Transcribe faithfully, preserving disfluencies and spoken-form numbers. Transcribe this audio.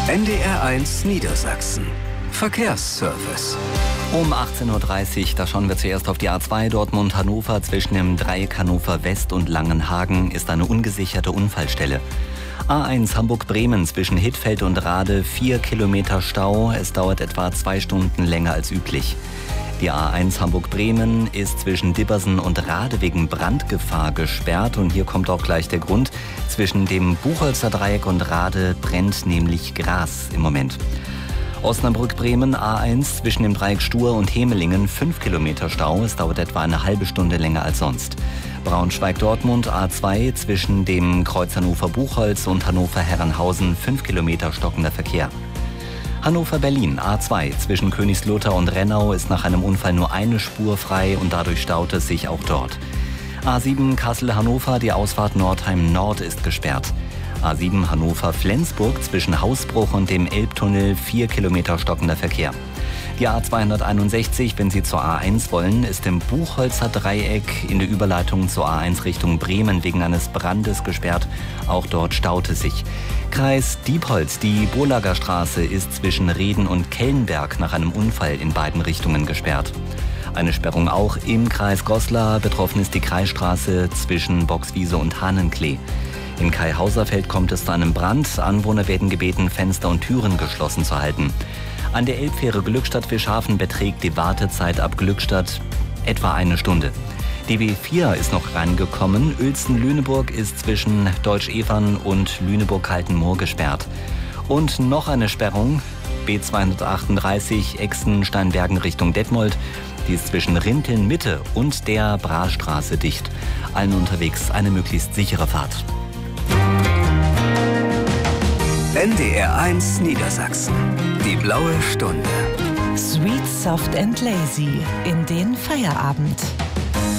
N D R eins Niedersachsen. Verkehrsservice. Um achtzehn Uhr dreißig, da schauen wir zuerst auf die A zwei Dortmund-Hannover. Zwischen dem Dreieck Hannover West und Langenhagen ist eine ungesicherte Unfallstelle. A eins Hamburg-Bremen zwischen Hittfeld und Rade, vier Kilometer Stau. Es dauert etwa zwei Stunden länger als üblich. Die A eins Hamburg-Bremen ist zwischen Dibbersen und Rade wegen Brandgefahr gesperrt. Und hier kommt auch gleich der Grund. Zwischen dem Buchholzer Dreieck und Rade brennt nämlich Gras im Moment. Osnabrück-Bremen A eins zwischen dem Dreieck Stur und Hemelingen, fünf Kilometer Stau. Es dauert etwa eine halbe Stunde länger als sonst. Braunschweig-Dortmund A zwei zwischen dem Kreuz Hannover-Buchholz und Hannover-Herrenhausen, fünf Kilometer stockender Verkehr. Hannover-Berlin A zwei zwischen Königslutter und Rennau ist nach einem Unfall nur eine Spur frei und dadurch staut es sich auch dort. A sieben Kassel-Hannover, die Ausfahrt Nordheim Nord ist gesperrt. A sieben Hannover-Flensburg zwischen Hausbruch und dem Elbtunnel, vier Kilometer stockender Verkehr. Die A zweihunderteinundsechzig, wenn Sie zur A eins wollen, ist im Buchholzer Dreieck in der Überleitung zur A eins Richtung Bremen wegen eines Brandes gesperrt. Auch dort staut es sich. Kreis Diepholz, die Burlager Straße ist zwischen Reden und Kellenberg nach einem Unfall in beiden Richtungen gesperrt. Eine Sperrung auch im Kreis Goslar. Betroffen ist die Kreisstraße zwischen Boxwiese und Hahnenklee. In Kai-Hauserfeld kommt es zu einem Brand. Anwohner werden gebeten, Fenster und Türen geschlossen zu halten. An der Elbfähre Glückstadt-Fischhafen beträgt die Wartezeit ab Glückstadt etwa eine Stunde. D B vier ist noch reingekommen. Uelzen-Lüneburg ist zwischen Deutsch-Evern und Lüneburg-Kaltenmoor gesperrt. Und noch eine Sperrung, B zweihundertachtunddreißig Exen-Steinbergen Richtung Detmold. Die ist zwischen Rinteln-Mitte und der Brastraße dicht. Allen unterwegs eine möglichst sichere Fahrt. N D R eins Niedersachsen. Die blaue Stunde. Sweet, soft and lazy in den Feierabend.